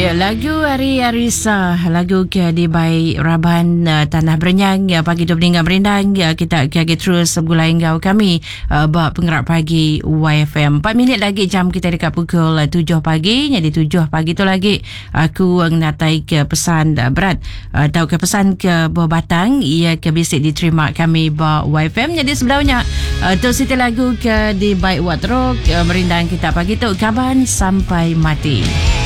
Ya, lagu Ari Arisa, lagu ke di Baik Raban Tanah Berenyang ya, pagi tu meninggal berendang ya, kita kaki terus sebulai engkau kami bak penggerak pagi YFM. 4 minit lagi jam kita dekat pukul 7 pagi. Jadi 7 pagi tu lagi aku ngatai ke pesan berat tahu ke pesan ke buah batang ia ke bisik diterima kami bak YFM. Jadi sebenarnya tu siti lagu ke di Baik Watrok merindang kita pagi tu kaban sampai mati.